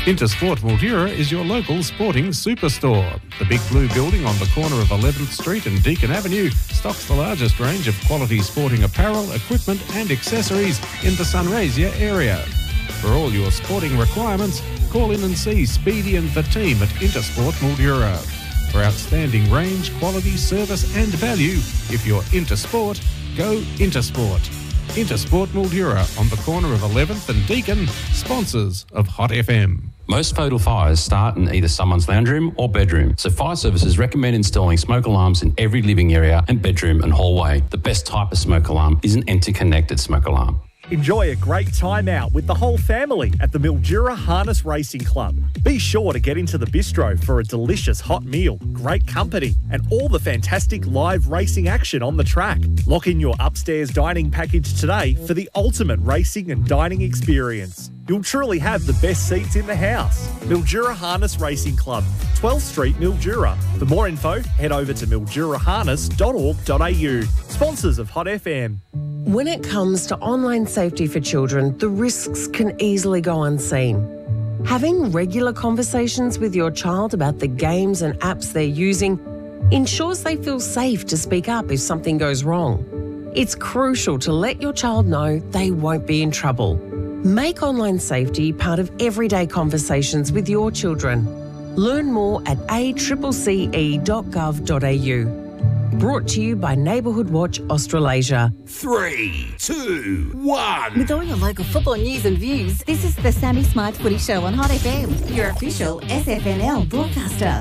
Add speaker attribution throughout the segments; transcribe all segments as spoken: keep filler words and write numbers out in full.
Speaker 1: Intersport Mildura is your local sporting superstore. The big blue building on the corner of eleventh Street and Deakin Avenue stocks the largest range of quality sporting apparel, equipment and accessories in the Sunraysia area. For all your sporting requirements, call in and see Speedy and the team at Intersport Mildura. For outstanding range, quality, service and value, if you're into sport, go Intersport. Intersport Mildura on the corner of eleventh and Deakin, sponsors of Hot F M.
Speaker 2: Most fatal fires start in either someone's lounge room or bedroom, so fire services recommend installing smoke alarms in every living area and bedroom and hallway. The best type of smoke alarm is an interconnected smoke alarm.
Speaker 3: Enjoy a great time out with the whole family at the Mildura Harness Racing Club. Be sure to get into the bistro for a delicious hot meal, great company, and all the fantastic live racing action on the track. Lock in your upstairs dining package today for the ultimate racing and dining experience. You'll truly have the best seats in the house. Mildura Harness Racing Club, twelfth Street, Mildura. For more info, head over to mildura harness dot org dot a u. Sponsors of Hot F M.
Speaker 4: When it comes to online safety for children, the risks can easily go unseen. Having regular conversations with your child about the games and apps they're using ensures they feel safe to speak up if something goes wrong. It's crucial to let your child know they won't be in trouble. Make online safety part of everyday conversations with your children. Learn more at a c c e dot gov dot a u. Brought to you by Neighbourhood Watch Australasia.
Speaker 5: Three, two, one.
Speaker 6: With all your local football news and views, this is the Sammy Smythe Footy Show on Hot F M, your official S F N L broadcaster.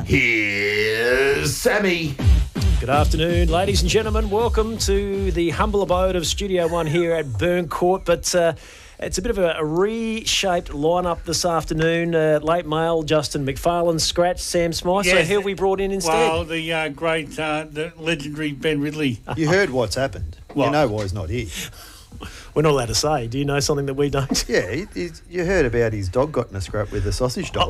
Speaker 5: Here's Sammy.
Speaker 7: Good afternoon, ladies and gentlemen. Welcome to the humble abode of Studio One here at Burn Court. But uh, it's a bit of a, a reshaped lineup this afternoon. Uh, late mail, Justin McFarlane, scratch, Sam Smythe.
Speaker 8: Yes.
Speaker 7: So who have we brought in instead?
Speaker 8: Well, the uh, great, uh, the legendary Ben Ridley.
Speaker 9: You heard what's happened.
Speaker 8: What?
Speaker 9: You know why he's not here.
Speaker 7: We're not allowed to say. Do you know something that we don't?
Speaker 9: Yeah, he, he's, you heard about his dog got in a scrap with a sausage dog.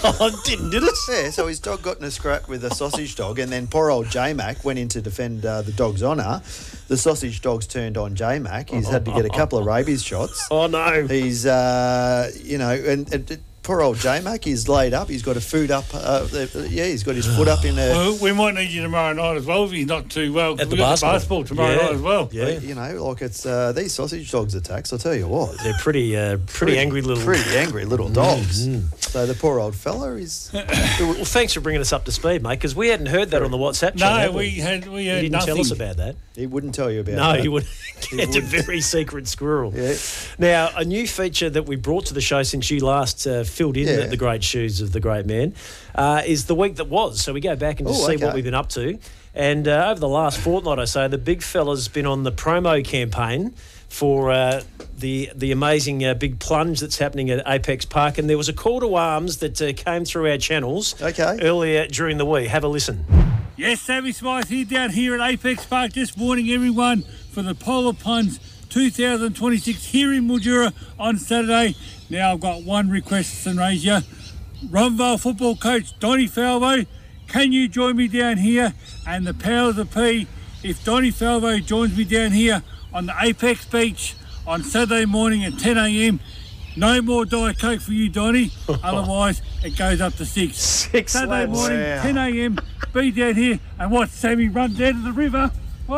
Speaker 7: I didn't, did it?
Speaker 9: Yeah, so his dog got in a scrap with a sausage dog, and then poor old J-Mac went in to defend uh, the dog's honour. The sausage dog's turned on J-Mac. He's had to get a couple of rabies shots.
Speaker 7: Oh, no.
Speaker 9: He's, uh, you know, and... and poor old J-Mac, he's laid up. He's got a food up. Uh, yeah, he's got his foot up in a...
Speaker 8: Well, we might need you tomorrow night as well if he's not too well.
Speaker 7: At the
Speaker 8: We've got
Speaker 7: basketball.
Speaker 8: the basketball tomorrow
Speaker 7: Yeah.
Speaker 8: night as well.
Speaker 7: Yeah.
Speaker 9: You know, like it's uh, these sausage dogs attacks, I'll tell you what.
Speaker 7: They're pretty, uh, pretty,
Speaker 9: Pretty-
Speaker 7: angry little...
Speaker 9: Pretty angry little dogs. So the poor old fella is...
Speaker 7: Well, thanks for bringing us up to speed, mate, because we hadn't heard that on the WhatsApp chat.
Speaker 8: No,
Speaker 7: had
Speaker 8: we had we
Speaker 7: You
Speaker 8: had
Speaker 7: didn't
Speaker 8: nothing.
Speaker 7: tell us about that.
Speaker 9: He wouldn't tell you about
Speaker 7: No,
Speaker 9: that.
Speaker 7: he would. It's a very secret squirrel.
Speaker 9: Yeah.
Speaker 7: Now, a new feature that we brought to the show since you last uh, filled in
Speaker 9: Yeah.
Speaker 7: the, the great shoes of the great man uh, is the week that was. So we go back and just
Speaker 9: Oh,
Speaker 7: see
Speaker 9: okay.
Speaker 7: what we've been up to. And uh, over the last fortnight or so, the big fella's been on the promo campaign for uh, the the amazing uh, big plunge that's happening at Apex Park. And there was a call to arms that uh, came through our channels
Speaker 9: Okay.
Speaker 7: earlier during the week. Have a listen.
Speaker 8: Yes, Sammy Smythe here down here at Apex Park, just warning everyone for the Polar Plunge two thousand twenty-six here in Mildura on Saturday. Now I've got one request, Sunraysia. Ronvale football coach Donny Falvo, can you join me down here? And the powers of P, if Donny Falvo joins me down here on the Apex Beach on Saturday morning at ten a m, no more Diet Coke for you, Donny. Otherwise, it goes up to six.
Speaker 7: Six
Speaker 8: Saturday
Speaker 7: laps.
Speaker 8: morning,
Speaker 9: Wow.
Speaker 8: ten a m, be down here and watch Sammy run down to the river.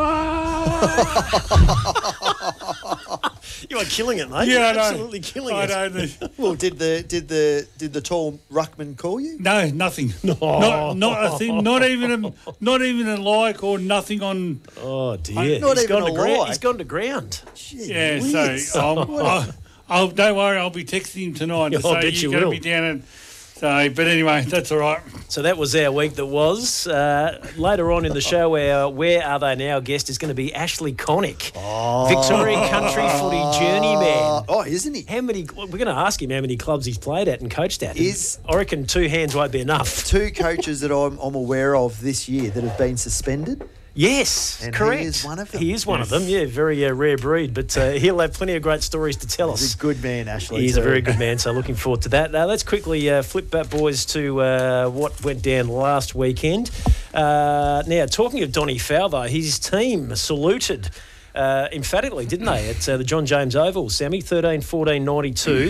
Speaker 7: You are killing it, mate.
Speaker 8: Yeah,
Speaker 7: You're
Speaker 8: I know.
Speaker 7: absolutely killing
Speaker 8: I
Speaker 7: it.
Speaker 8: know. The,
Speaker 9: Well, did the did the did the tall ruckman call you?
Speaker 8: no, nothing. Not, not a thing. Not even a, not even a like or nothing on.
Speaker 7: Oh dear,
Speaker 9: Not
Speaker 7: he's
Speaker 9: even
Speaker 7: gone
Speaker 9: a
Speaker 7: to ground.
Speaker 9: like.
Speaker 7: He's gone to ground.
Speaker 9: Gee
Speaker 8: Yeah,
Speaker 9: whiz.
Speaker 8: so I'll, I'll, I'll don't worry. I'll be texting him tonight to
Speaker 7: I
Speaker 8: say
Speaker 7: bet you
Speaker 8: you're going
Speaker 7: will.
Speaker 8: to be down and. So, but anyway, that's all right.
Speaker 7: So that was our week that was. Uh, later on in the show, our Where Are They Now guest is going to be Ashley Connick, Victorian Country Footy journeyman.
Speaker 9: Oh, isn't he?
Speaker 7: How many? We're going to ask him how many clubs he's played at and coached at.
Speaker 9: Is-
Speaker 7: I reckon two hands won't be enough.
Speaker 9: Two coaches that I'm, I'm aware of this year that have been suspended.
Speaker 7: Yes,
Speaker 9: And he
Speaker 7: correct.
Speaker 9: is one of them.
Speaker 7: He is one of them. Yeah, very uh, rare breed, but uh, he'll have plenty of great stories to tell us.
Speaker 9: He's a good man, Ashley.
Speaker 7: He's a
Speaker 9: too.
Speaker 7: very good man, so looking forward to that. Now, let's quickly uh, flip back, boys, to uh, what went down last weekend. Uh, now, talking of Donny Falvo, his team saluted uh, emphatically, didn't they, at uh, the John James Oval, Sammy, thirteen fourteen ninety-two.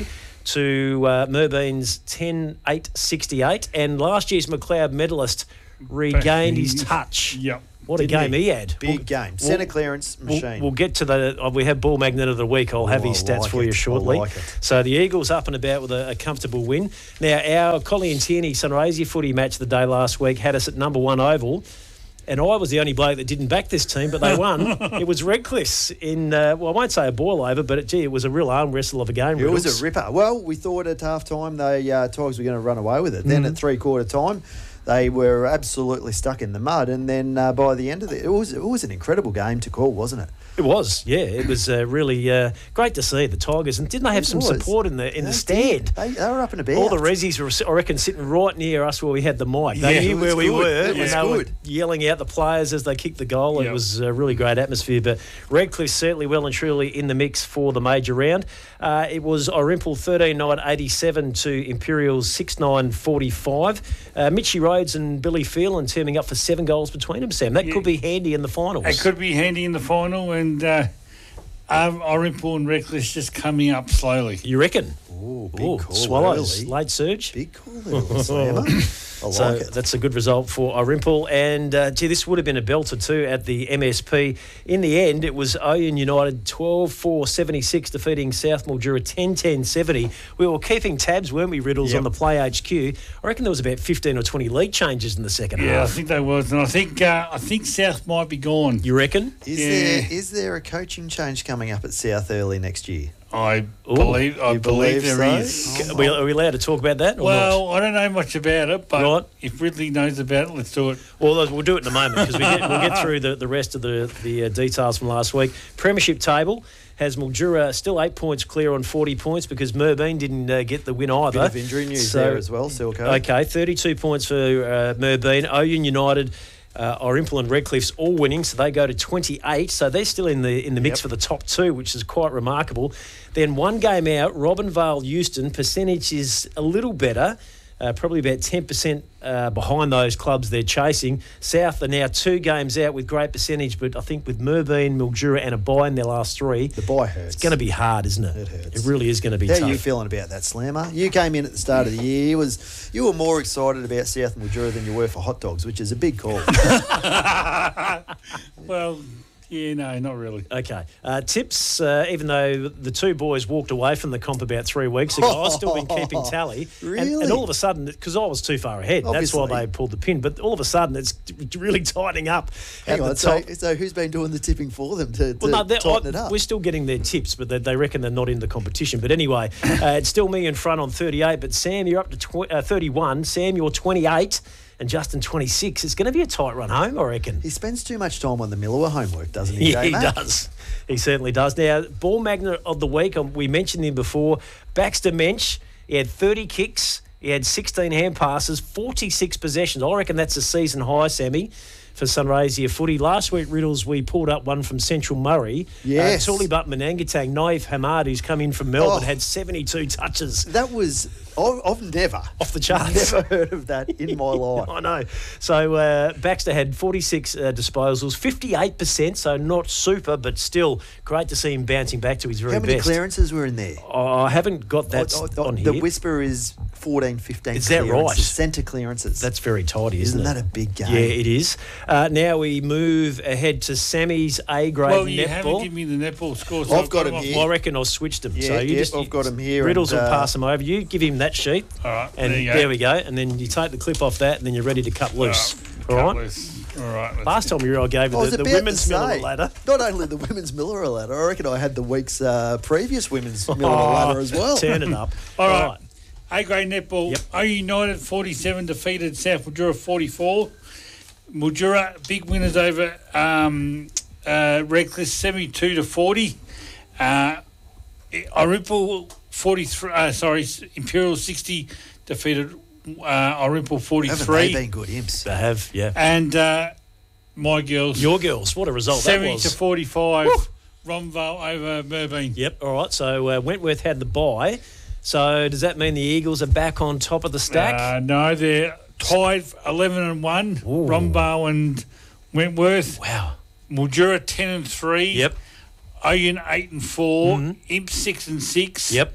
Speaker 7: to uh, Merbean's ten eight sixty-eight. And last year's McLeod medalist regained his touch.
Speaker 8: Yep.
Speaker 7: What a
Speaker 9: Didn't
Speaker 7: game he,
Speaker 9: he?
Speaker 7: had.
Speaker 9: Big
Speaker 7: We'll-
Speaker 9: game.
Speaker 7: we'll-
Speaker 9: Centre clearance machine.
Speaker 7: We'll, we'll get to the. Uh, we have Ball Magnet of the Week. I'll have
Speaker 9: Oh,
Speaker 7: his
Speaker 9: I
Speaker 7: stats
Speaker 9: like
Speaker 7: for
Speaker 9: it.
Speaker 7: you
Speaker 9: I
Speaker 7: shortly.
Speaker 9: like it.
Speaker 7: So the Eagles up and about with a, a comfortable win. Now, our Collie and Tierney Sunraysia footy match the day last week had us at number one oval. And I was the only bloke that didn't back this team, but they won. It was Redcliffe's in, uh, well, I won't say a boil over, but it, gee, it was a real arm wrestle of a game.
Speaker 9: It was
Speaker 7: Riddles.
Speaker 9: a ripper. Well, we thought at half time the uh, Tigers were going to run away with it. Then
Speaker 7: Mhm.
Speaker 9: at three quarter time, they were absolutely stuck in the mud. And then uh, by the end of it, it was it was an incredible game to call, wasn't it?
Speaker 7: It was, yeah. It was uh, really uh, great to see the Tigers. And didn't they have
Speaker 9: It
Speaker 7: some
Speaker 9: was.
Speaker 7: support in the in
Speaker 9: They
Speaker 7: the stand?
Speaker 9: did. They, they were up and about.
Speaker 7: All the Rezzies were, I reckon, sitting right near us where we had the mic. They
Speaker 9: Yeah,
Speaker 7: knew
Speaker 9: it was
Speaker 7: where we
Speaker 9: good.
Speaker 7: were,
Speaker 9: It
Speaker 7: and
Speaker 9: was
Speaker 7: they were
Speaker 9: good.
Speaker 7: yelling out the players as they kicked the goal. It
Speaker 8: Yep.
Speaker 7: was a really great atmosphere. But Redcliffe certainly well and truly in the mix for the major round. Uh, it was Orimple thirteen nine eighty-seven to Imperials six nine forty-five. Uh, Mitchie Rhodes and Billy Phelan teaming up for seven goals between them, Sam. That
Speaker 8: Yeah.
Speaker 7: could be handy in the finals.
Speaker 8: It could be handy in the final, and uh, um, Orimple and Reckless just coming up slowly.
Speaker 7: You reckon?
Speaker 9: Ooh, big
Speaker 7: Ooh,
Speaker 9: call
Speaker 7: Swallows,
Speaker 9: early.
Speaker 7: late surge.
Speaker 9: Big call early, Slammer. I like
Speaker 7: So
Speaker 9: it.
Speaker 7: that's a good result for Orimple. And, uh, gee, this would have been a belter too at the M S P. In the end, it was Oyen United twelve four seventy-six defeating South Mildura ten ten seventy. We were keeping tabs, weren't we, Riddles,
Speaker 8: Yep.
Speaker 7: on the Play H Q. I reckon there was about fifteen or twenty league changes in the second
Speaker 8: Yeah, I
Speaker 7: half.
Speaker 8: think they was, and I think uh, I think South might be gone.
Speaker 7: You reckon?
Speaker 9: Is
Speaker 8: Yeah.
Speaker 9: there is there a coaching change coming up at South early next year?
Speaker 8: I
Speaker 7: Ooh,
Speaker 8: believe I
Speaker 9: you
Speaker 8: believe,
Speaker 9: believe
Speaker 8: there
Speaker 9: so?
Speaker 8: is.
Speaker 7: Are we, are we allowed to talk about that or
Speaker 8: Well,
Speaker 7: not?
Speaker 8: I don't know much about it, but
Speaker 7: Right.
Speaker 8: if Ridley knows about it, let's do it.
Speaker 7: Well, we'll do it in a moment because we get, we'll get through the, the rest of the, the uh, details from last week. Premiership table has Mildura still eight points clear on forty points because Merbean didn't uh, get the win either.
Speaker 9: Bit of injury news
Speaker 7: So-
Speaker 9: there as well, Silco.
Speaker 7: Okay, thirty-two points for uh, Merbean. Oyen United, uh, Orimple and Redcliffe's all winning, so they go to twenty-eight. So they're still in the in the mix
Speaker 9: Yep.
Speaker 7: for the top two, which is quite remarkable. Then one game out, Robinvale Euston. Percentage is a little better, uh, probably about ten percent uh, behind those clubs they're chasing. South are now two games out with great percentage, but I think with Merbean, Mildura and a bye in their last three,
Speaker 9: The bye hurts.
Speaker 7: it's going to be hard, isn't it?
Speaker 9: It hurts.
Speaker 7: It really is going to be
Speaker 9: How
Speaker 7: tough.
Speaker 9: are you feeling about that, Slammer? You came in at the start of the year. You was you were more excited about South Mildura than you were for hot dogs, which is a big call.
Speaker 8: Well, yeah, no, not really.
Speaker 7: Okay. Uh, tips, uh, even though the two boys walked away from the comp about three weeks ago, I've still been keeping tally. And,
Speaker 9: Really?
Speaker 7: and all of a sudden, because I was too far ahead, that's why
Speaker 9: Obviously.
Speaker 7: they pulled the pin. But all of a sudden, it's really tightening up
Speaker 9: Hang
Speaker 7: at
Speaker 9: on,
Speaker 7: the
Speaker 9: so,
Speaker 7: top.
Speaker 9: so who's been doing the tipping for them to, to
Speaker 7: Well, no, they're-
Speaker 9: tighten
Speaker 7: I-
Speaker 9: it up?
Speaker 7: we're still getting their tips, but they, they reckon they're not in the competition. But anyway, uh, it's still me in front on thirty-eight. But Sam, you're up to tw- uh, thirty-one. Sam, you're twenty-eight. And Justin, twenty-six. It's going to be a tight run home, I reckon.
Speaker 9: He spends too much time on the Miller homework, doesn't he,
Speaker 7: Yeah, he
Speaker 9: J-Mac?
Speaker 7: does. He certainly does. Now, ball magnet of the week, um, we mentioned him before. Baxter Mensch, he had thirty kicks, he had sixteen hand passes, forty-six possessions. I reckon that's a season high, Sammy, for Sunraysia footy. Last week, Riddles, we pulled up one from Central Murray.
Speaker 9: Yes.
Speaker 7: Uh, Tulibat Manangatang, Naif Hamad, who's come in from Melbourne,
Speaker 9: Oh.
Speaker 7: had seventy-two touches.
Speaker 9: That was... I've, I've never...
Speaker 7: Off the charts.
Speaker 9: Never heard of that in my life.
Speaker 7: I know. So uh, Baxter had forty-six uh, disposals, fifty-eight percent, so not super, but still great to see him bouncing back to his very
Speaker 9: How many
Speaker 7: best.
Speaker 9: clearances were in there?
Speaker 7: I haven't got that
Speaker 9: Oh, oh,
Speaker 7: on
Speaker 9: the
Speaker 7: here.
Speaker 9: whisper is fourteen, fifteen
Speaker 7: Is that
Speaker 9: clearances,
Speaker 7: right?
Speaker 9: Centre clearances.
Speaker 7: That's very tidy, isn't,
Speaker 9: Isn't
Speaker 7: it?
Speaker 9: that a big game?
Speaker 7: Yeah, it is. Uh, now we move ahead to Sammy's A grade
Speaker 8: Well, you haven't
Speaker 7: netball.
Speaker 8: given me the netball score.
Speaker 9: I've got
Speaker 8: him
Speaker 9: him
Speaker 8: off.
Speaker 9: here.
Speaker 7: Well, I reckon I'll switch them.
Speaker 9: Yeah,
Speaker 7: so you
Speaker 9: yeah,
Speaker 7: just,
Speaker 9: I've got 'em here
Speaker 7: Riddles
Speaker 9: and,
Speaker 7: will
Speaker 9: uh,
Speaker 7: pass them over. You give him that sheet,
Speaker 8: All right,
Speaker 7: and
Speaker 8: there you go.
Speaker 7: there we go. And then you take the clip off that, and then you're ready to cut loose.
Speaker 8: All
Speaker 7: All
Speaker 8: right,
Speaker 7: right.
Speaker 8: loose. All right. let's
Speaker 7: Last
Speaker 8: get-
Speaker 7: time you were, I gave
Speaker 9: I
Speaker 7: you
Speaker 9: was
Speaker 7: the, the
Speaker 9: about
Speaker 7: women's
Speaker 9: to
Speaker 7: Miller
Speaker 9: say,
Speaker 7: ladder.
Speaker 9: Not only the women's Miller ladder, I reckon I had the week's uh, previous women's Miller
Speaker 7: Oh,
Speaker 9: ladder as well.
Speaker 7: Turn it up.
Speaker 8: All right. A grade netball.
Speaker 7: Yep.
Speaker 8: O United forty-seven defeated South Mildura forty-four. Mildura big winners over um, uh, Redcliffe seventy-two to forty. Uh, Orimple forty-three. Uh, sorry, Imperial sixty defeated uh, Orimple
Speaker 9: Haven't they
Speaker 8: forty-three.
Speaker 9: been good imps?
Speaker 7: They have, yeah.
Speaker 8: And uh, my girls
Speaker 7: Your girls, what a result that
Speaker 8: seventy
Speaker 7: was.
Speaker 8: to forty-five. Romvale over Merbean.
Speaker 7: Yep, all right. So uh, Wentworth had the bye. So does that mean the Eagles are back on top of the stack?
Speaker 8: Uh, no, they're tied eleven and one. Romvale and Wentworth.
Speaker 7: wow.
Speaker 8: Mildura ten and three.
Speaker 7: Yep.
Speaker 8: Oyen eight and four.
Speaker 7: Mhm.
Speaker 8: Imp six and six.
Speaker 7: Yep.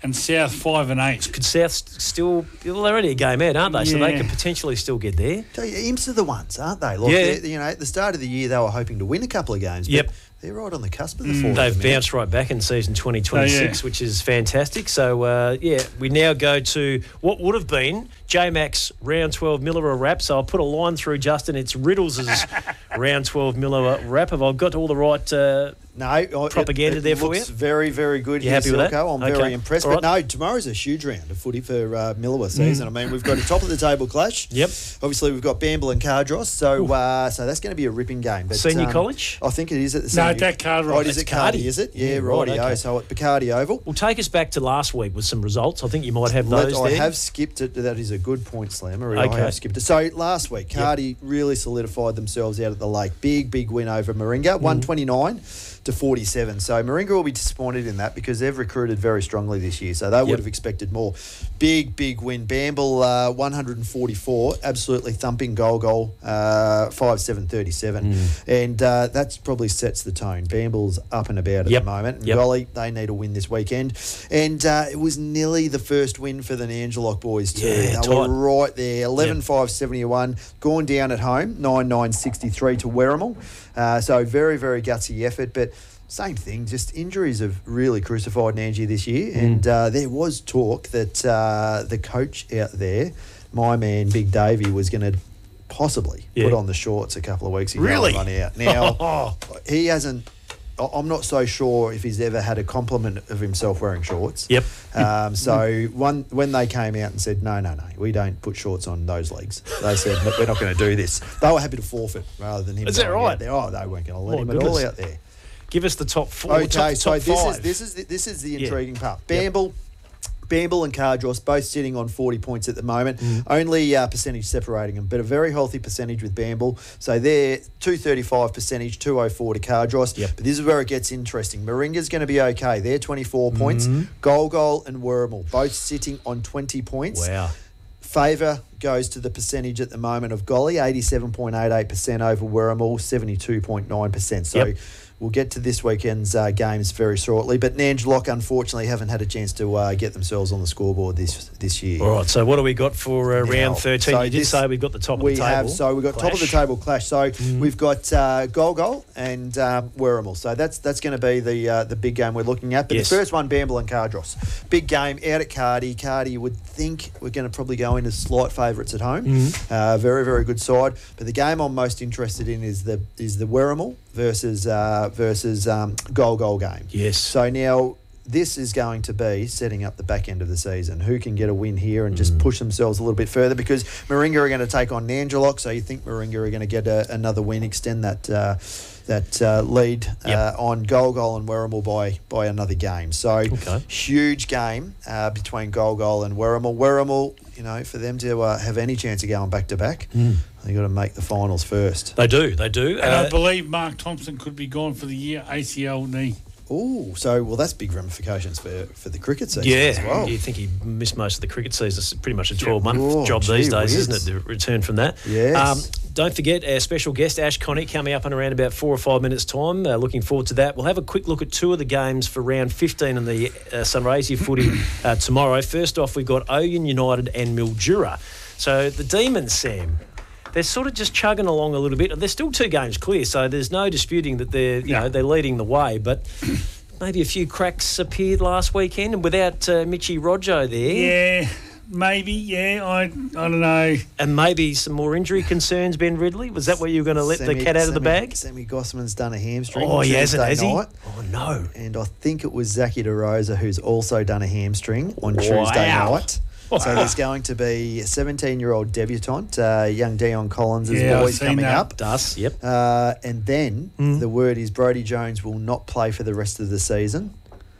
Speaker 8: and South five and eight.
Speaker 7: Could South still? Well, they're only a game out, aren't they? So they
Speaker 8: Yeah.
Speaker 7: could potentially still get there.
Speaker 9: Tell you, Imps are the ones, aren't they? Like,
Speaker 7: Yeah.
Speaker 9: they're- you know, at the start of the year, they were hoping to win a couple of games. But
Speaker 7: Yep.
Speaker 9: they're right on the cusp of the
Speaker 8: Mm.
Speaker 9: four.
Speaker 7: They've bounced right back in season twenty twenty-six,
Speaker 8: Oh, yeah.
Speaker 7: which is fantastic. So, uh, yeah, we now go to what would have been J-Max round twelve Miller wrap. So I'll put a line through, Justin. It's Riddles' round twelve Miller wrap. Have I got all the right... Uh,
Speaker 9: No, I-
Speaker 7: propaganda
Speaker 9: it, it
Speaker 7: there for
Speaker 9: looks
Speaker 7: you?
Speaker 9: very, very good.
Speaker 7: You
Speaker 9: here,
Speaker 7: happy with that?
Speaker 9: Silko. I'm
Speaker 7: Okay.
Speaker 9: very impressed.
Speaker 7: All
Speaker 9: But
Speaker 7: right.
Speaker 9: no, tomorrow's a huge round of footy for uh, Miller season. I mean, we've got a top of the table clash.
Speaker 7: Yep.
Speaker 9: Obviously, we've got Bamble and Cardross, so uh, so that's going to be a ripping game. But,
Speaker 7: Senior
Speaker 9: um,
Speaker 7: college?
Speaker 9: I think it is at the
Speaker 8: No,
Speaker 9: senior.
Speaker 8: it's at Cardross.
Speaker 9: Right, is
Speaker 7: It's
Speaker 9: it Cardi?
Speaker 7: Cardi.
Speaker 9: Is it? Yeah,
Speaker 7: Yeah,
Speaker 9: right.
Speaker 7: right, okay.
Speaker 9: So at Bacardi Oval.
Speaker 7: Well, take us back to last week with some results. I think you might have
Speaker 9: Let-
Speaker 7: those
Speaker 9: I
Speaker 7: there.
Speaker 9: have skipped it. That is a good point, Slammer. I
Speaker 7: Okay.
Speaker 9: have skipped it. So last week, Cardi really solidified themselves out at the Lake. Big, big win over Moringa, one twenty-nine to forty-seven. So Moringa will be disappointed in that because they've recruited very strongly this year. So they would
Speaker 7: Yep.
Speaker 9: have expected more. Big, big win. Bamble, uh, one forty-four, absolutely thumping goal goal, uh, five seven thirty-seven. And uh, that probably sets the tone. Bamble's up and about at
Speaker 7: Yep.
Speaker 9: the moment. And
Speaker 7: Yep.
Speaker 9: golly, they need a win this weekend. And uh, it was nearly the first win for the Nangelock boys too.
Speaker 7: Yeah,
Speaker 9: they
Speaker 7: tight.
Speaker 9: were right there. eleven five seventy-one, gone down at home, nine nine sixty-three to Werribee. Uh, so very, very gutsy effort. But same thing, just injuries have really crucified Nangie this year.
Speaker 7: Mm.
Speaker 9: And uh, there was talk that uh, the coach out there, my man Big Davey, was going to possibly
Speaker 7: Yeah.
Speaker 9: put on the shorts a couple of weeks ago.
Speaker 7: Really?
Speaker 9: and Run out. Now, he hasn't... I- I'm not so sure if he's ever had a compliment of himself wearing shorts.
Speaker 7: Yep.
Speaker 9: Um, so one, when they came out and said, no, no, no, we don't put shorts on those legs, they said, "No, we're not going to do this." They were happy to forfeit rather than him
Speaker 7: Is that
Speaker 9: going
Speaker 7: right?
Speaker 9: out there. Oh, they weren't going to let
Speaker 7: Oh,
Speaker 9: him at all
Speaker 7: goodness.
Speaker 9: out there.
Speaker 7: Give us the top four.
Speaker 9: Okay,
Speaker 7: top,
Speaker 9: so
Speaker 7: top
Speaker 9: this
Speaker 7: five.
Speaker 9: is this is the, this is the
Speaker 7: Yeah.
Speaker 9: intriguing part. Bamble, Bamble and Cardross both sitting on forty points at the moment.
Speaker 7: Mm.
Speaker 9: Only uh, percentage separating them, but a very healthy percentage with Bamble. So they're two thirty-five percentage, two oh four to Cardross.
Speaker 7: Yep.
Speaker 9: But this is where it gets interesting. Moringa's going to be okay. They're twenty-four
Speaker 7: Mm-hmm.
Speaker 9: points. Goal Goal and Werribee both sitting on twenty points.
Speaker 7: Wow.
Speaker 9: Favour goes to the percentage at the moment of Golly, eighty-seven point eight eight percent over Werribee, seventy-two point nine percent. So
Speaker 7: Yep.
Speaker 9: we'll get to this weekend's uh, games very shortly. But Nangelock, unfortunately, haven't had a chance to uh, get themselves on the scoreboard this this year.
Speaker 7: All right, so what do we got for uh,
Speaker 9: Now,
Speaker 7: round thirteen?
Speaker 9: so
Speaker 7: You did
Speaker 9: this-
Speaker 7: say we've got the top
Speaker 9: we
Speaker 7: of the table.
Speaker 9: have, so we've got top of the
Speaker 7: Clash.
Speaker 9: table clash. So we've got uh, Goal Goal and um, Werribee. So that's that's going to be the uh, the big game we're looking at. But
Speaker 7: Yes.
Speaker 9: the first one, Bamble and Cardross. Big game out at Cardi. Cardi, you would think we're going to probably go in as slight favourites at home.
Speaker 7: Mm-hmm.
Speaker 9: Uh, very, very good side. But the game I'm most interested in is the is the Werribee versus uh, versus um, Goal Goal game.
Speaker 7: Yes.
Speaker 9: So now this is going to be setting up the back end of the season. Who can get a win here and just push themselves a little bit further? Because Moringa are going to take on Nangelock, so you think Moringa are going to get a, another win, extend that uh, that uh, lead uh,
Speaker 7: Yep.
Speaker 9: on Goal Goal and Werribee by by another game. So
Speaker 7: Okay.
Speaker 9: huge game uh, between Goal Goal and Werribee. Werribee, you know, for them to uh, have any chance of going back to back, they got to make the finals first.
Speaker 7: They do, they do.
Speaker 8: And I
Speaker 7: Uh,
Speaker 8: believe Mark Thompson could be gone for the year, A C L knee.
Speaker 9: Oh, so well, that's big ramifications for for the cricket season
Speaker 7: yeah,
Speaker 9: as well.
Speaker 7: you think he missed most of the cricket season. It's pretty much a twelve-month
Speaker 9: Oh,
Speaker 7: job
Speaker 9: gee
Speaker 7: these days,
Speaker 9: whiz.
Speaker 7: isn't it, to return from that?
Speaker 9: Yes.
Speaker 7: Um, don't forget our special guest, Ash Connick, coming up in around about four or five minutes' time. Uh, looking forward to that. We'll have a quick look at two of the games for round fifteen in the uh, Sunraysia footy uh, tomorrow. First off, we've got Oyen United and Mildura. So the Demons, Sam, they're sort of just chugging along a little bit. They're still two games clear, so there's no disputing that they're, you know, they're leading the way, but maybe a few cracks appeared last weekend, and without uh, Mitchie Rojo there,
Speaker 8: Yeah, maybe, yeah, I I don't know.
Speaker 7: and maybe some more injury concerns, Ben Ridley. Was that where you were going to let the
Speaker 9: Sammy-
Speaker 7: cat out of the
Speaker 9: Sammy-
Speaker 7: bag?
Speaker 9: Sammy Gossman's done a hamstring.
Speaker 7: Oh, he hasn't, has
Speaker 9: Tuesday
Speaker 7: he?
Speaker 9: night.
Speaker 7: Oh, no.
Speaker 9: And I think it was Zachy DeRosa who's also done a hamstring on
Speaker 7: Wow.
Speaker 9: Tuesday night.
Speaker 7: Wow.
Speaker 9: So there's going to be a seventeen-year-old debutant, uh, young Dion Collins'
Speaker 8: Yeah, I've
Speaker 9: boys
Speaker 8: seen
Speaker 9: coming
Speaker 8: that.
Speaker 9: up.
Speaker 7: Does, yep.
Speaker 9: Uh, and then
Speaker 7: Mm.
Speaker 9: the word is Brodie Jones will not play for the rest of the season.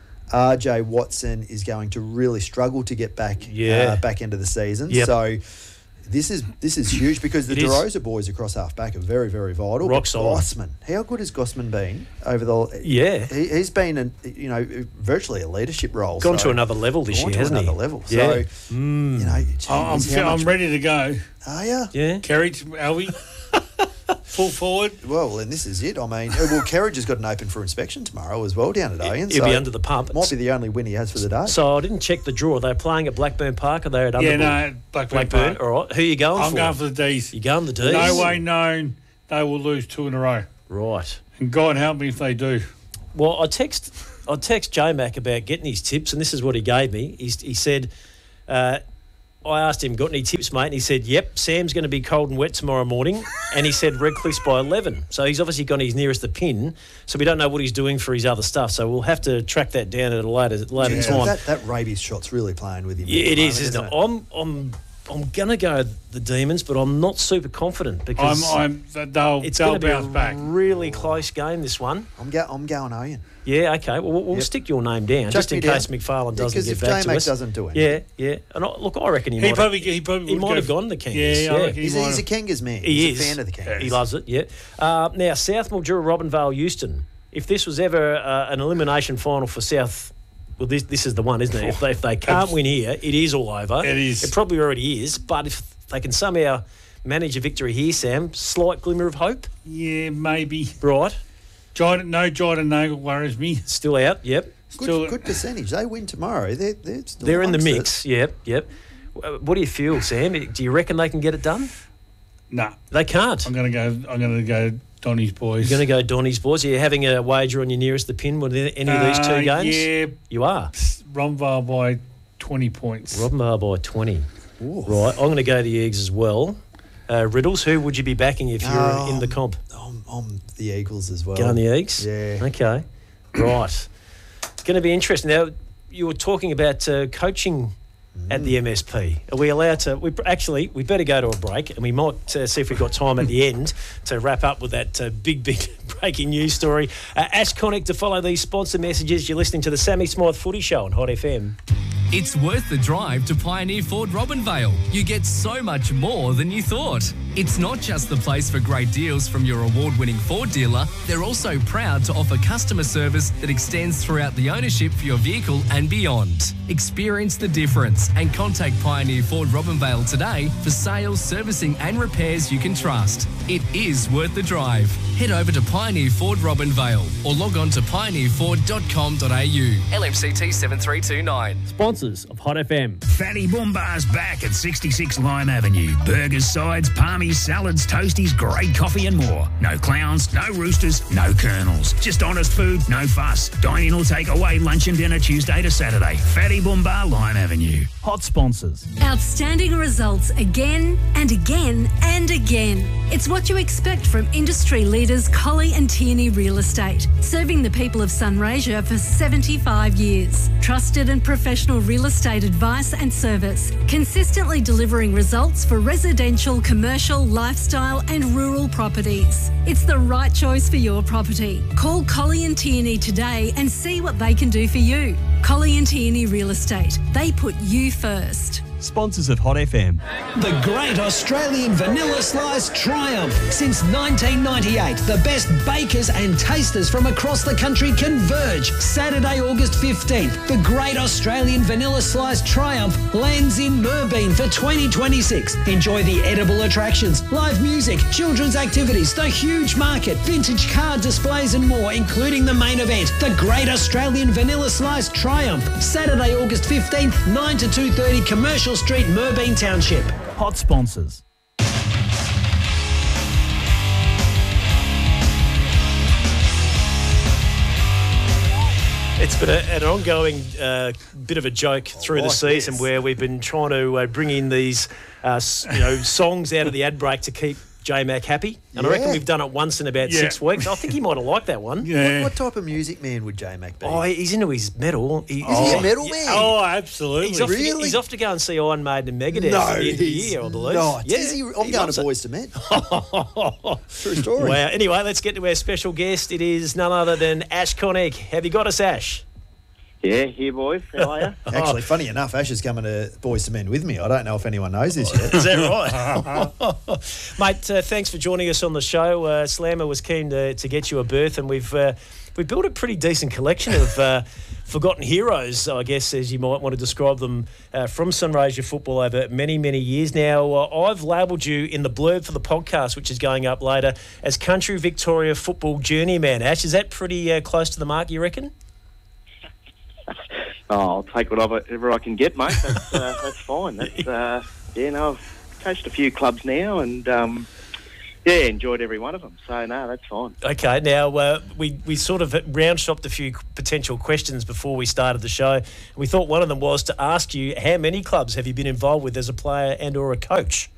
Speaker 9: R J Watson is going to really struggle to get back
Speaker 7: Yeah.
Speaker 9: uh, back into the season.
Speaker 7: Yep.
Speaker 9: So this is this is huge because the
Speaker 7: It is.
Speaker 9: DeRosa boys across half back are very, very vital.
Speaker 7: Rock
Speaker 9: But
Speaker 7: solid.
Speaker 9: Gossman, how good has Gossman been over the?
Speaker 7: Yeah.
Speaker 9: he, he's been in, you know, virtually a leadership role.
Speaker 7: Gone
Speaker 9: so-
Speaker 7: to another level this
Speaker 9: gone
Speaker 7: year,
Speaker 9: to
Speaker 7: hasn't
Speaker 9: another
Speaker 7: he?
Speaker 9: level.
Speaker 7: Yeah.
Speaker 9: So
Speaker 7: Mm.
Speaker 9: you know, geez,
Speaker 8: I'm,
Speaker 9: how
Speaker 8: I'm
Speaker 9: much-
Speaker 8: ready to go.
Speaker 9: Are you?
Speaker 7: Yeah.
Speaker 8: Kerry, Alvy. Full forward.
Speaker 9: Well, and this is it. I mean, well, Kerridge has got an open for inspection tomorrow as well down at Owen.
Speaker 7: He'll
Speaker 9: so
Speaker 7: be under the pump.
Speaker 9: Might be the only win he has for the day.
Speaker 7: So I didn't check the draw. Are they playing at Blackburn Park? Or are they at
Speaker 8: Yeah,
Speaker 7: Underwood?
Speaker 8: no, Blackburn,
Speaker 7: Blackburn.
Speaker 8: Park.
Speaker 7: All right. Who are you going
Speaker 8: I'm
Speaker 7: for?
Speaker 8: going for the D's.
Speaker 7: You going the D's?
Speaker 8: No way known they will lose two in a row.
Speaker 7: Right.
Speaker 8: And God help me if they do.
Speaker 7: Well, I text I text J Mac about getting his tips, and this is what he gave me. He, he said, uh, I asked him, got any tips, mate? And he said, yep, Sam's going to be cold and wet tomorrow morning. And he said Redcliffe's by eleven. So he's obviously gone his nearest the pin. So we don't know what he's doing for his other stuff. So we'll have to track that down at a later, later
Speaker 9: yeah,
Speaker 7: time.
Speaker 9: That, that rabies shot's really playing with him.
Speaker 7: Yeah, it is,
Speaker 9: moment,
Speaker 7: isn't it? I'm, I'm, I'm going to go the Demons, but I'm not super confident because
Speaker 8: I'm, I'm, they'll,
Speaker 7: it's
Speaker 8: they'll
Speaker 7: going to be
Speaker 8: bounce
Speaker 7: a
Speaker 8: back.
Speaker 7: really close game, this one.
Speaker 9: I'm, go, I'm going Owen.
Speaker 7: Yeah, okay. Well, we'll
Speaker 9: Yep.
Speaker 7: stick your name down
Speaker 9: Chuck
Speaker 7: just in
Speaker 9: me
Speaker 7: case
Speaker 9: down.
Speaker 7: McFarlane doesn't
Speaker 9: Because
Speaker 7: get
Speaker 9: if
Speaker 7: back to
Speaker 9: J-Mac
Speaker 7: us.
Speaker 9: doesn't do anything.
Speaker 7: Yeah, yeah. And I, look, I reckon he,
Speaker 8: He
Speaker 7: might
Speaker 8: probably,
Speaker 7: have,
Speaker 8: he probably
Speaker 7: he
Speaker 8: would
Speaker 7: might
Speaker 8: go
Speaker 7: have
Speaker 8: for-
Speaker 7: gone the Kangas.
Speaker 8: Yeah,
Speaker 7: Yeah,
Speaker 8: I reckon he
Speaker 9: He's,
Speaker 8: might
Speaker 9: he's a
Speaker 8: have.
Speaker 9: Kangas man.
Speaker 7: He
Speaker 9: he's
Speaker 7: is.
Speaker 9: a fan of the Kangas.
Speaker 7: He loves it, yeah. Uh, now, South Mildura, Robinvale, Euston. If this was ever uh, an elimination final for South, well, this this is the one, isn't it? If they, if they can't win here, it is all over.
Speaker 8: It is.
Speaker 7: It probably already is. But if they can somehow manage a victory here, Sam, slight glimmer of hope.
Speaker 8: Yeah, maybe.
Speaker 7: Right.
Speaker 8: Jordan, no Jordan Nagle worries me.
Speaker 7: Still out, yep.
Speaker 8: Still,
Speaker 9: Good, good percentage. They win tomorrow. They're, they're, still
Speaker 7: They're in the
Speaker 9: amongst
Speaker 7: mix, yep, yep. Uh, What do you feel, Sam? Do you reckon they can get it done?
Speaker 8: nah.
Speaker 7: They can't.
Speaker 8: I'm gonna go. I'm gonna go. Donny's boys.
Speaker 7: You're going to go Donny's boys. Are you having a wager on your nearest the pin with any of these two
Speaker 8: Uh,
Speaker 7: games?
Speaker 8: Yeah,
Speaker 7: You are.
Speaker 8: Romvale by twenty points.
Speaker 7: Robinvale by twenty. Right. I'm going to go the Eggs as well. Uh, Riddles, who would you be backing if you're
Speaker 9: Oh,
Speaker 7: in the comp?
Speaker 9: I'm, I'm the Eagles as well.
Speaker 7: Going the Eggs?
Speaker 9: Yeah.
Speaker 7: Okay. Right. It's going to be interesting. Now, you were talking about uh, coaching at the M S P. Are we allowed to? We actually we better go to a break, and we might uh, see if we've got time at the end to wrap up with that uh, big, big breaking news story. Uh, Ash Connick to follow these sponsor messages. You're listening to the Sammy Smythe Footy Show on Hot F M.
Speaker 10: It's worth the drive to Pioneer Ford Robinvale. You get so much more than you thought. It's not just the place for great deals from your award-winning Ford dealer. They're also proud to offer customer service that extends throughout the ownership for your vehicle and beyond. Experience the difference and contact Pioneer Ford Robinvale today for sales, servicing and repairs you can trust. It is worth the drive. Head over to Pioneer Ford Robinvale or log on to pioneer ford dot com dot a u. L M C T seven three two nine.
Speaker 7: Sponsors of Hot F M.
Speaker 11: Fatty Boombar's back at sixty-six Lime Avenue. Burgers, sides, palmies, salads, toasties, great coffee and more. No clowns, no roosters, no colonels. Just honest food, no fuss. Dine in or take away lunch and dinner Tuesday to Saturday. Fatty Boombar, Lime Avenue.
Speaker 12: Hot sponsors.
Speaker 13: Outstanding results again and again and again. It's what you expect from industry leaders Colley and Tierney Real Estate, serving the people of Sunraysia for seventy-five years. Trusted and professional real estate advice and service, consistently delivering results for residential, commercial, lifestyle and rural properties. It's the right choice for your property. Call Colley and Tierney today and see what they can do for you. Colley and Tierney Real Estate. They put you first.
Speaker 12: Sponsors of Hot F M.
Speaker 14: The Great Australian Vanilla Slice Triumph. Since nineteen ninety-eight, the best bakers and tasters from across the country converge. Saturday, August fifteenth, the Great Australian Vanilla Slice Triumph lands in Merbein for twenty twenty-six. Enjoy the edible attractions, live music, children's activities, the huge market, vintage car displays and more, including the main event, the Great Australian Vanilla Slice Triumph. Saturday, August fifteenth, nine to two thirty, Commercial Street, Merbein Township.
Speaker 12: Hot sponsors.
Speaker 7: It's been a, an ongoing uh, bit of a joke through the season where we've been trying to uh, bring in these uh, s- you know, songs out of the ad break to keep J-Mac happy. And I reckon
Speaker 9: Yeah.
Speaker 7: we've done it once in about
Speaker 9: Yeah.
Speaker 7: six weeks. I think he might have liked that one.
Speaker 9: What, what type of music man would J-Mac be?
Speaker 7: Oh, he's into his metal. He,
Speaker 9: Is he a metal man?
Speaker 8: Oh, absolutely.
Speaker 7: He's off, to,
Speaker 9: Really?
Speaker 7: he's off to go and see Iron Maiden and Megadeth
Speaker 9: No,
Speaker 7: at the end of the
Speaker 9: he's
Speaker 7: year, I believe.
Speaker 9: not.
Speaker 7: Yeah,
Speaker 9: Is he? I'm
Speaker 7: he
Speaker 9: going
Speaker 7: loves
Speaker 9: to
Speaker 7: it.
Speaker 9: Boys to Men. True story.
Speaker 7: Wow. Anyway, let's get to our special guest. It is none other than Ash Connick. Have you got us, Ash?
Speaker 15: Yeah, here, boys. How are you?
Speaker 9: Actually, funny enough, Ash is coming to Boys to Men with me. I don't know if anyone knows this yet.
Speaker 7: Is that right? Mate, uh, thanks for joining us on the show. Uh, Slammer was keen to, to get you a berth, and we've uh, we've built a pretty decent collection of uh, forgotten heroes, I guess, as you might want to describe them, uh, from Sunraysia football over many, many years now. Uh, I've labelled you in the blurb for the podcast, which is going up later, as Country Victoria football journeyman. Ash, is that pretty uh, close to the mark, you reckon?
Speaker 15: Oh, I'll take whatever I can get, mate. That's, uh, that's fine. That's, uh, yeah, no, I've coached a few clubs now and, um, yeah, enjoyed every one of them. So, no, that's fine.
Speaker 7: Okay, now, uh, we, we sort of round-shopped a few potential questions before we started the show. We thought one of them was to ask you, how many clubs have you been involved with as a player and or a coach?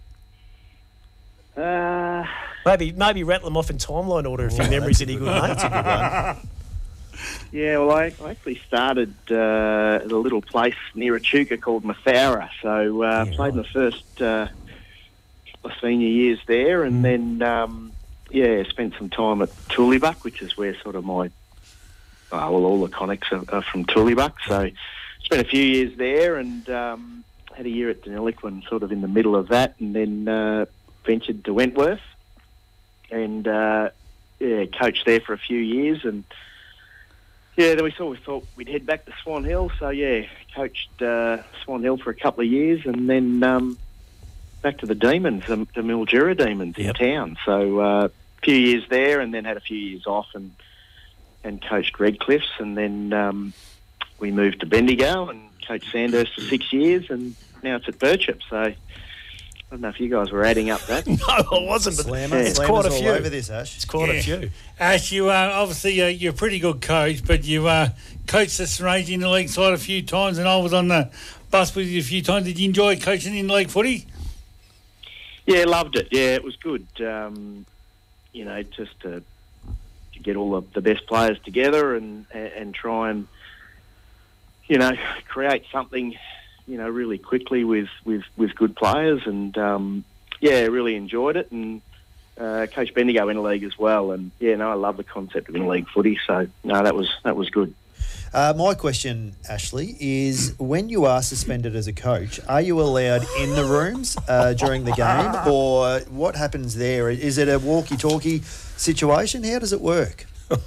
Speaker 15: Uh,
Speaker 7: maybe maybe rattle them off in timeline order if your memory's any good, mate.
Speaker 9: That's a good one.
Speaker 15: Yeah, well, I, I actually started uh, at a little place near Echuca called Mathara. So uh,
Speaker 7: Yeah,
Speaker 15: played my first uh, my senior years there, and then um, yeah, spent some time at Tulibuck, which is where sort of my uh, well, all the connects are, are from Tulibuck. So spent a few years there, and um, had a year at Deniliquin, sort of in the middle of that, and then uh, ventured to Wentworth, and uh, yeah, coached there for a few years, and. Yeah, then we sort of thought we'd head back to Swan Hill. So, yeah, coached uh, Swan Hill for a couple of years and then um, back to the Demons, the, the Mildura Demons
Speaker 7: Yep.
Speaker 15: in town. So, uh, a few years there and then had a few years off and and coached Redcliffs. And then um, we moved to Bendigo and coached Sandhurst for six years and now it's at Birchip. So, I don't know if you guys were adding up that.
Speaker 7: No, I wasn't, but
Speaker 9: Slammer,
Speaker 7: it's
Speaker 9: Slammer's
Speaker 7: quite a
Speaker 9: all
Speaker 7: few.
Speaker 9: over this, Ash.
Speaker 7: It's quite
Speaker 8: Yeah.
Speaker 7: a few.
Speaker 8: Ash, you are obviously uh, you're a pretty good coach, but you uh, coached the Sunraysia in the league side a few times, and I was on the bus with you a few times. Did you enjoy coaching in league footy?
Speaker 15: Yeah, loved it. Yeah, it was good. Um, you know, just to, to get all the, the best players together and and try and, you know, create something, you know, really quickly with, with, with good players. And, um, yeah, really enjoyed it. And uh, coached Bendigo in a league as well. And, yeah, no, I love the concept of in-league footy. So, no, that was that was good.
Speaker 9: Uh, my question, Ashley, is when you are suspended as a coach, are you allowed in the rooms uh, during the game, or what happens there? Is it a walkie-talkie situation? How does it work?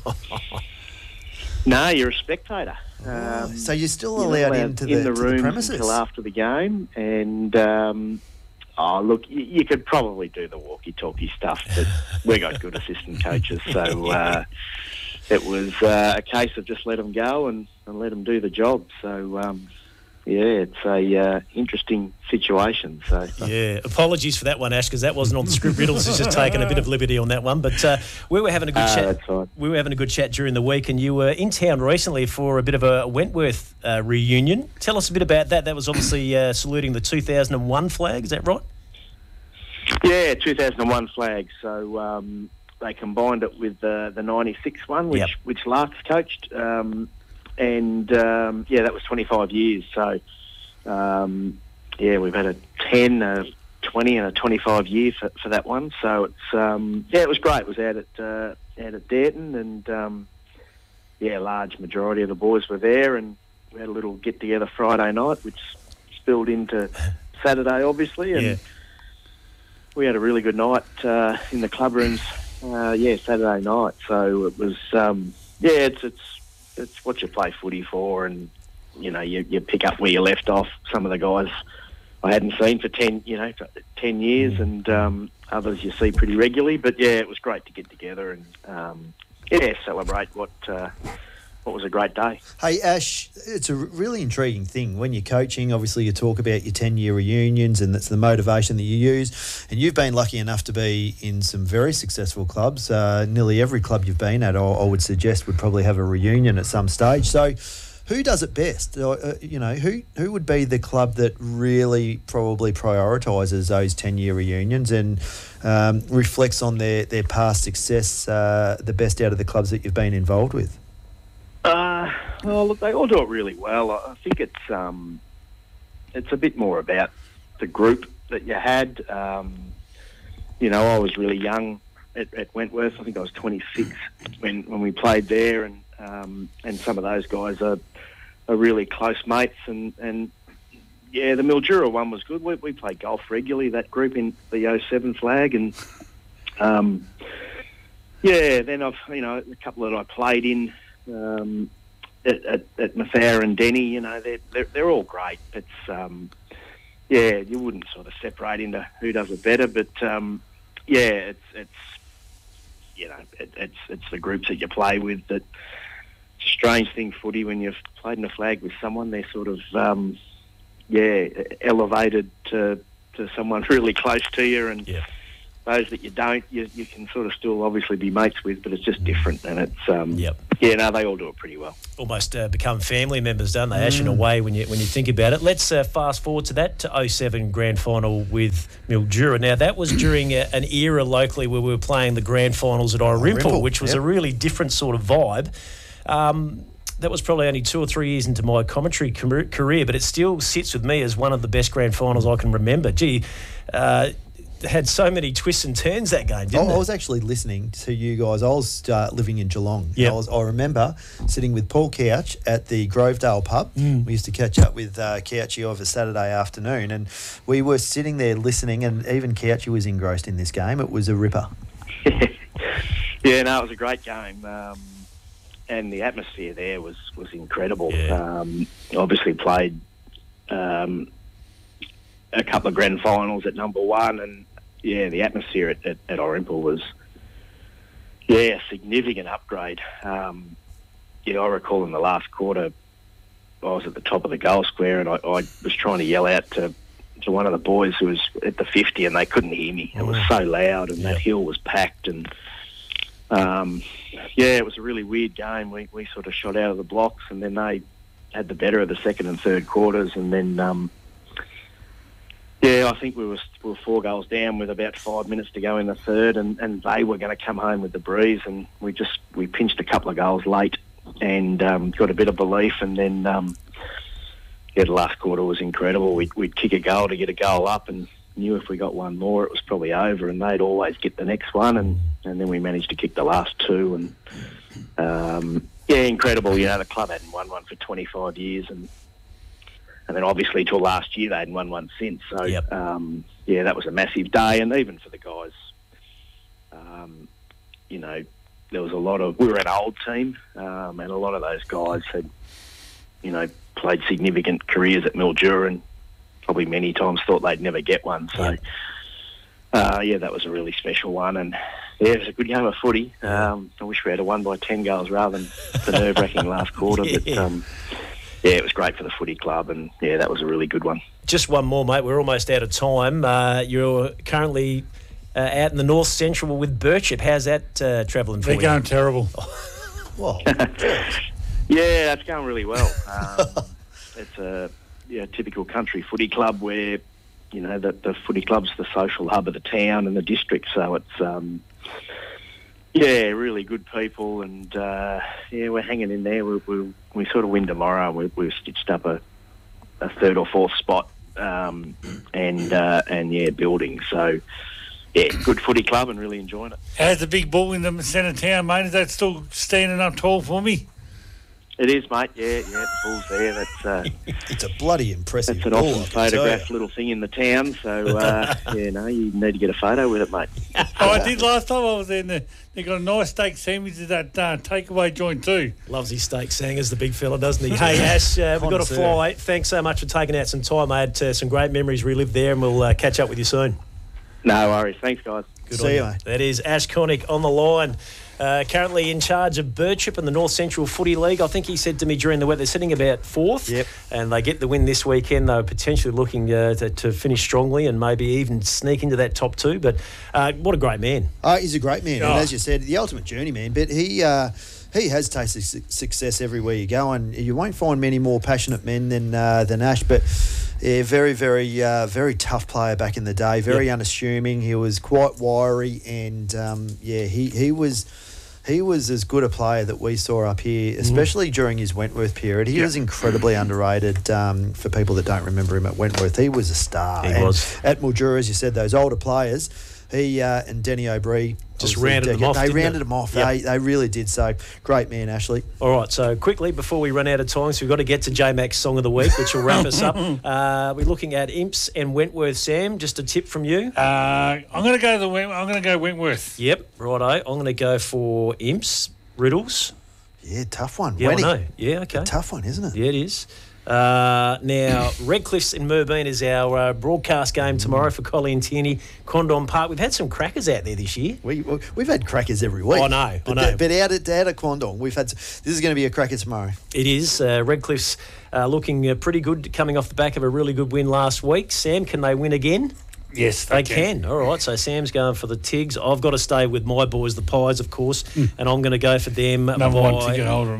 Speaker 15: No, you're a spectator. Um,
Speaker 9: so you're still
Speaker 15: you're
Speaker 9: allowed,
Speaker 15: not allowed
Speaker 9: into the,
Speaker 15: in the
Speaker 9: to
Speaker 15: room
Speaker 9: the premises
Speaker 15: until after the game, and um, oh look, you, you could probably do the walkie-talkie stuff, but we got good assistant coaches, so uh, it was uh, a case of just let them go and, and let them do the job. So um, yeah, it's a uh, interesting situation. So
Speaker 7: Yeah, apologies for that one, Ash, because that wasn't on the script. Riddles has just taken a bit of liberty on that one. But uh, we were having a good
Speaker 15: Ah,
Speaker 7: chat.
Speaker 15: that's right.
Speaker 7: We were having a good chat during the week, and you were in town recently for a bit of a Wentworth uh, reunion. Tell us a bit about that. That was obviously uh, saluting the two thousand one flag. Is that right?
Speaker 15: Yeah, two thousand one flag. So um, they combined it with uh, the ninety-six one, which
Speaker 7: Yep.
Speaker 15: which Larks coached, um, and um, yeah, that was twenty-five years. So um, yeah, we've had a ten, a twenty, and a twenty-five year for, for that one. So it's um, yeah, it was great. It was out at uh, out at Dareton, and um, yeah, a large majority of the boys were there, and we had a little get together Friday night, which spilled into Saturday, obviously, and.
Speaker 7: Yeah.
Speaker 15: We had a really good night uh, in the club rooms, uh, yeah, Saturday night. So it was, um, yeah, it's it's it's what you play footy for, and you know you, you pick up where you left off. Some of the guys I hadn't seen for ten, you know, for ten years, and um, others you see pretty regularly. But yeah, it was great to get together and um, yeah, celebrate what. Uh, What was a great day.
Speaker 9: Hey, Ash, it's a really intriguing thing. When you're coaching, obviously you talk about your ten-year reunions and that's the motivation that you use. And you've been lucky enough to be in some very successful clubs. Uh, nearly every club you've been at, I, I would suggest, would probably have a reunion at some stage. So who does it best? Uh, you know, who, who would be the club that really probably prioritises those ten-year reunions and um, reflects on their, their past success, uh, the best out of the clubs that you've been involved with?
Speaker 15: Uh, well, look, they all do it really well. I I think it's um, it's a bit more about the group that you had. Um, you know, I was really young at, at Wentworth. I think I was twenty-six when, when we played there, and um, and some of those guys are are really close mates. And, and yeah, the Mildura one was good. We, we played golf regularly, that group in the oh seven flag, and um, yeah, then I've you know a couple that I played in. Um, At, at, at Mathara and Denny, you know, they're, they're, they're all great. It's, um, yeah, you wouldn't sort of separate into who does it better, but, um, yeah, it's, it's you know, it, it's it's the groups that you play with that. It's a strange thing, footy, when you've played in a flag with someone, they're sort of, um, yeah, elevated to, to someone really close to you, and
Speaker 7: yeah.
Speaker 15: those that you don't, you, you can sort of still obviously be mates with, but it's just different, and it's, um,
Speaker 7: yep.
Speaker 15: yeah, no, they all do it pretty well.
Speaker 7: Almost uh, become family members, don't they, Ash,
Speaker 15: Mm.
Speaker 7: in a way, when you when you think about it. Let's uh, fast forward to that, to oh seven Grand Final with Mildura. Now, that was during a, an era locally where we were playing the Grand Finals at Orimple,
Speaker 9: Orimple,
Speaker 7: which was
Speaker 9: yep.
Speaker 7: a really different sort of vibe. Um, that was probably only two or three years into my commentary career, but it still sits with me as one of the best Grand Finals I can remember. Gee, uh, had so many twists and turns that game, didn't
Speaker 9: I,
Speaker 7: it?
Speaker 9: I was actually listening to you guys. I was uh, living in Geelong.
Speaker 7: Yep.
Speaker 9: I, was, I remember sitting with Paul Couch at the Grovedale pub.
Speaker 7: Mm.
Speaker 9: We used to catch up with uh, Couchy over Saturday afternoon, and we were sitting there listening, and even Couchy was engrossed in this game. It was a ripper.
Speaker 15: Yeah, no, it was a great game. Um, and the atmosphere there was, was incredible.
Speaker 7: Yeah.
Speaker 15: Um, obviously played um, a couple of grand finals at number one, and yeah, the atmosphere at, at, at Orimple was, yeah, a significant upgrade. Um, yeah, I recall in the last quarter, I was at the top of the goal square, and I, I was trying to yell out to, to one of the boys who was at the fifty, and they couldn't hear me. It was so loud, and that hill was packed, and um, yeah, it was a really weird game. We we sort of shot out of the blocks, and then they had the better of the second and third quarters, and then um, yeah, I think we were, we were four goals down with about five minutes to go in the third, and, and they were going to come home with the breeze, and we just we pinched a couple of goals late and um, got a bit of belief, and then um, yeah, the last quarter was incredible. We'd, we'd kick a goal to get a goal up, and knew if we got one more it was probably over, and they'd always get the next one, and, and then we managed to kick the last two, and um, yeah, incredible. You know, the club hadn't won one for twenty-five years, and and then obviously till last year they hadn't won one since. So
Speaker 7: Yep.
Speaker 15: um, yeah, that was a massive day, and even for the guys, um, you know, there was a lot of, we were an old team, um, and a lot of those guys had, you know, played significant careers at Mildura, and probably many times thought they'd never get one. So, uh, yeah, that was a really special one. And, yeah, it was a good game of footy. Um, I wish we had a won by ten goals rather than the nerve-wracking last quarter. But, um, yeah, it was great for the footy club, and, yeah, that was a really good one.
Speaker 7: Just one more, mate. We're almost out of time. Uh, you're currently uh, out in the north central with Birchip. How's that uh, travelling for
Speaker 8: They're
Speaker 7: you?
Speaker 8: going terrible.
Speaker 9: Whoa.
Speaker 15: Yeah, that's going really well. Um, it's a yeah, typical country footy club where, you know, the, the footy club's the social hub of the town and the district, so it's, um, yeah, really good people, and, uh, yeah, we're hanging in there. We, we, we sort of win tomorrow, and we, we've stitched up a, a third or fourth spot, um, and, uh, and, yeah, building. So, yeah, good footy club and really enjoying it.
Speaker 8: How's the big bull in the centre town, mate? Is that still standing up tall for me?
Speaker 15: It is, mate. Yeah, yeah, the bull's there. That's uh,
Speaker 9: It's a bloody impressive
Speaker 15: that's an
Speaker 9: bull,
Speaker 15: often
Speaker 9: I can tell
Speaker 15: photographed
Speaker 9: you.
Speaker 15: little thing in the town. So uh, yeah, no, you need to get a photo with it, mate.
Speaker 8: Oh, I did last time I was there. And they they got a nice steak sandwich at that uh, takeaway joint too.
Speaker 7: Loves his steak sangers, the big fella, doesn't he? Hey, Ash, uh, we've got to
Speaker 8: Connoisseur.
Speaker 7: fly. Thanks so much for taking out some time. I had uh, some great memories relived there, and we'll uh, catch up with you soon.
Speaker 15: No worries. Thanks, guys.
Speaker 7: Good
Speaker 9: See
Speaker 7: on
Speaker 9: you, mate.
Speaker 7: That is Ash Connick on the line. Uh, currently in charge of Birchip in the North Central Footy League. I think he said to me during the week they're sitting about fourth.
Speaker 9: Yep.
Speaker 7: And they get the win this weekend. They're potentially looking uh, to, to finish strongly and maybe even sneak into that top two. But uh, what a great man.
Speaker 9: Uh, he's a great man,
Speaker 8: Oh.
Speaker 9: and as you said, the ultimate journeyman. But he uh, he has tasted su- success everywhere you go, and you won't find many more passionate men than uh, than Ash. But yeah, very, very, uh, very tough player back in the day. Very
Speaker 7: Yep.
Speaker 9: unassuming. He was quite wiry, and um, yeah, he he was. He was as good a player that we saw up here, especially during his Wentworth period. He was incredibly underrated um, for people that don't remember him at Wentworth. He was a star.
Speaker 7: He
Speaker 9: And
Speaker 7: was.
Speaker 9: At Mildura, as you said, those older players, he uh, and Denny O'Brien
Speaker 7: Just
Speaker 9: obviously
Speaker 7: rounded them
Speaker 9: decade.
Speaker 7: off,
Speaker 9: They
Speaker 7: didn't
Speaker 9: rounded
Speaker 7: it?
Speaker 9: them off.
Speaker 7: Yep.
Speaker 9: They, they really did. So great man, Ashley.
Speaker 7: All right, so quickly, before we run out of time, so we've got to get to J-Mac's Song of the Week, which will wrap us up. Uh, we're looking at Imps and Wentworth. Sam, just a tip from you?
Speaker 8: Uh, I'm going to go the Went- I'm going to go Wentworth.
Speaker 7: Yep, righto. I'm going to go for Imps, Riddles.
Speaker 9: Yeah, tough one.
Speaker 7: Yeah,
Speaker 9: Wenny.
Speaker 7: I know. Yeah, okay.
Speaker 9: A tough one, isn't it?
Speaker 7: Yeah, it is. Uh, now, Redcliffe's in Merbein is our uh, broadcast game tomorrow for Collie and Tierney, Condon Park. We've had some crackers out there this year.
Speaker 9: We, we've had crackers every week.
Speaker 7: I know,
Speaker 9: but,
Speaker 7: I know.
Speaker 9: But out at, out at Quandong, we've had. This is going to be a cracker tomorrow.
Speaker 7: It is. Uh, Redcliffe's uh, looking uh, pretty good, coming off the back of a really good win last week. Sam, can they win again?
Speaker 8: Yes,
Speaker 7: they,
Speaker 8: they
Speaker 7: can.
Speaker 8: can.
Speaker 7: All right, so Sam's going for the Tigs. I've got to stay with my boys, the Pies, of course, mm. and I'm going to go for them
Speaker 8: Number
Speaker 7: by,
Speaker 8: one ticket holder,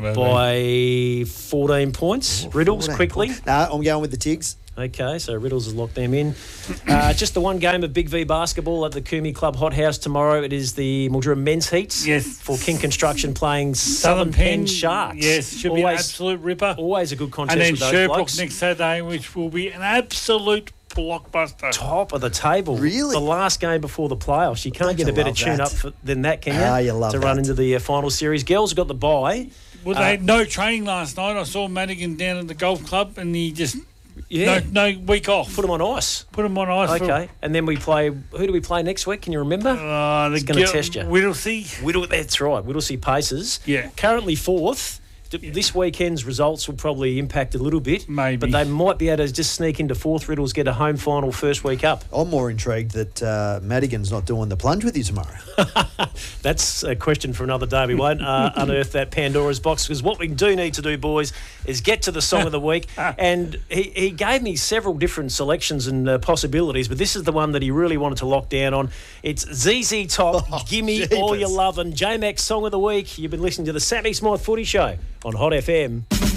Speaker 7: by fourteen points.
Speaker 9: Oh,
Speaker 7: Riddles,
Speaker 9: fourteen
Speaker 7: quickly.
Speaker 9: Points. No, I'm going with the Tigs.
Speaker 7: Okay, so Riddles has locked them in. Uh, just the one game of Big V basketball at the Coombe Club Hothouse tomorrow. It is the Mildura Men's Heats.
Speaker 8: Yes.
Speaker 7: For King Construction playing
Speaker 8: Southern
Speaker 7: Southern, Penn,
Speaker 8: Penn
Speaker 7: Sharks.
Speaker 8: Yes, should be an absolute ripper.
Speaker 7: Always a good contest
Speaker 8: And then
Speaker 7: with those
Speaker 8: Sherbrooke
Speaker 7: blokes.
Speaker 8: next Saturday, which will be an absolute blockbuster.
Speaker 7: Top of the table.
Speaker 9: Really?
Speaker 7: The last game before the playoffs. You can't
Speaker 9: Don't
Speaker 7: get
Speaker 9: you
Speaker 7: a better
Speaker 9: love
Speaker 7: tune
Speaker 9: that?
Speaker 7: up for, than that, can you?
Speaker 9: Ah, you love
Speaker 7: To run
Speaker 9: that.
Speaker 7: into the uh, final series. Girls have got the bye.
Speaker 8: Well, they had no training last night. I saw Madigan down at the golf club, and he just
Speaker 7: Yeah.
Speaker 8: no no week off.
Speaker 7: Put them on ice.
Speaker 8: Put them on ice. for-
Speaker 7: Okay. And then we play. Who do we play next week? Can you remember?
Speaker 8: Uh, the
Speaker 7: It's going to
Speaker 8: girl-
Speaker 7: test you.
Speaker 8: Whittlesea.
Speaker 7: Whittle, that's right. Whittlesea Pacers.
Speaker 8: Yeah.
Speaker 7: Currently fourth. D- This weekend's results will probably impact a little bit.
Speaker 8: Maybe.
Speaker 7: But they might be able to just sneak into fourth. Riddles get a home final first week up.
Speaker 9: I'm more intrigued that uh, Madigan's not doing the plunge with you tomorrow.
Speaker 7: That's a question for another day. We won't uh, unearth that Pandora's box, because what we do need to do, boys, is get to the song of the week. And he, he gave me several different selections and uh, possibilities, but this is the one that he really wanted to lock down on. It's Z Z Top,
Speaker 9: Oh,
Speaker 7: Gimme
Speaker 9: jeepers.
Speaker 7: All Your Lovin', J-Mac's Song of the Week. You've been listening to the Sammy Smythe Footy Show on Hot F M.